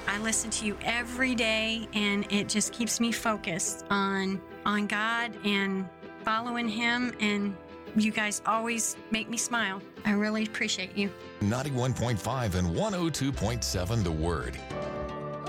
I listen to you every day, and it just keeps me focused on God and following Him. And you guys always make me smile. I really appreciate you. 91.5 and 102.7 The Word.